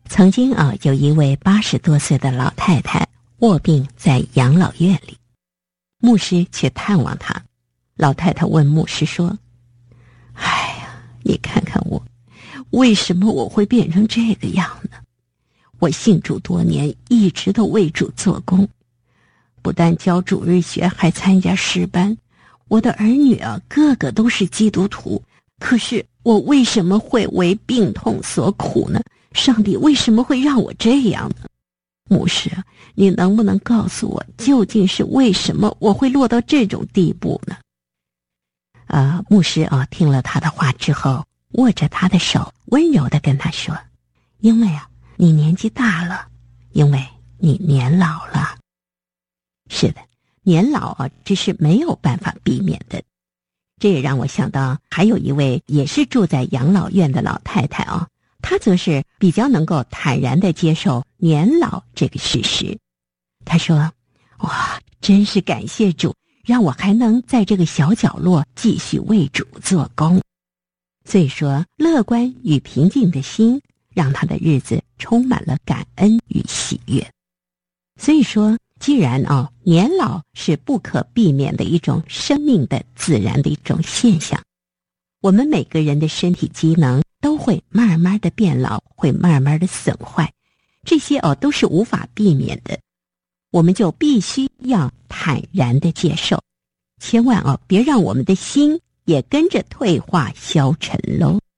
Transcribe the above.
曾经有一位80多岁的老太太卧病在养老院里，牧师去探望她。老太太问牧师说：哎呀，你看看我，为什么我会变成这个样呢？我信主多年，一直都为主做工，不但教主日学，还参加诗班。我的儿女个个都是基督徒，可是我为什么会为病痛所苦呢？上帝为什么会让我这样呢？牧师，你能不能告诉我，究竟是为什么我会落到这种地步呢？牧师听了他的话之后，握着他的手，温柔地跟他说：因为你年纪大了，因为你年老了。是的，年老这是没有办法避免的。这也让我想到，还有一位也是住在养老院的老太太她则是比较能够坦然地接受年老这个事实。她说：哇，真是感谢主，让我还能在这个小角落继续为主做工。所以说，乐观与平静的心让她的日子充满了感恩与喜悦。所以说，既然年老是不可避免的一种生命的自然的一种现象，我们每个人的身体机能都会慢慢的变老，会慢慢的损坏，这些都是无法避免的，我们就必须要坦然的接受，千万别让我们的心也跟着退化消沉喽。